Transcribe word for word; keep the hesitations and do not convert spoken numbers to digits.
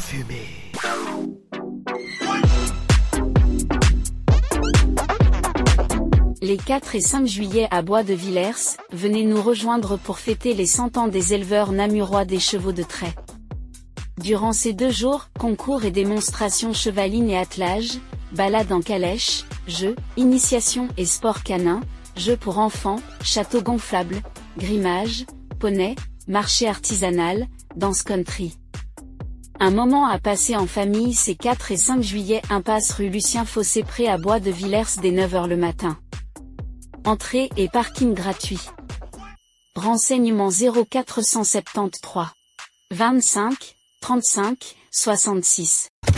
fumée. Les quatre et cinq juillet à Bois de Villers, venez nous rejoindre pour fêter les cent ans des éleveurs namurois des chevaux de trait. Durant ces deux jours, concours et démonstrations chevalines et attelages, balades en calèche, jeux, initiation et sport canin, jeux pour enfants, château gonflable, grimage, poney, marché artisanal, danse country. Un moment à passer en famille ces quatre et cinq juillet impasse rue Lucien Fossé-Pré à Bois de Villers dès neuf heures le matin. Entrée et parking gratuit. Renseignements zéro quatre cent soixante-treize vingt-cinq trente-cinq soixante-six.